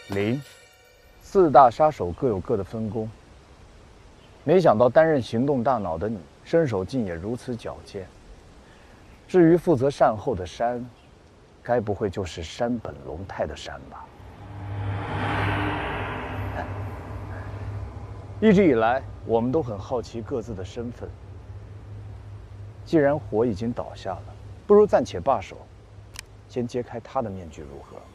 林，四大杀手各有各的分工。没想到担任行动大脑的你，身手竟也如此矫健。至于负责善后的山，该不会就是山本龙太的山吧？一直以来，我们都很好奇各自的身份。既然火已经倒下了，不如暂且罢手，先揭开他的面具如何？